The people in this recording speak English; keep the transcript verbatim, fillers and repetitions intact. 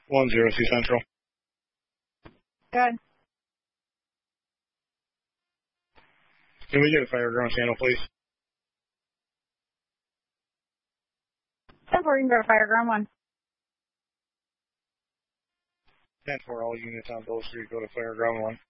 one zero C Central. Good. Can we get a Fireground channel, please? ten four, you can go to Fireground one. ten four, all units on Bow Street, go to Fireground one.